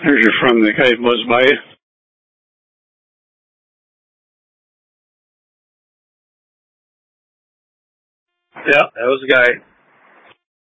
There's your from the guy who was by you. Yeah, that was the guy.